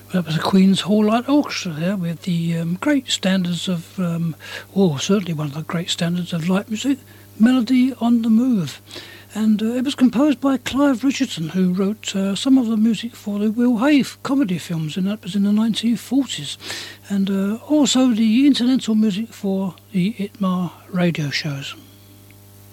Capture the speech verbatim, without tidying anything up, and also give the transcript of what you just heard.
That was a Queen's Hall Light Orchestra there with the um, great standards of, um, well, certainly one of the great standards of light music, Melody on the Move. And uh, it was composed by Clive Richardson, who wrote uh, some of the music for the Will Hay comedy films, and that was in the nineteen forties. And uh, also the incidental music for the I T M A radio shows.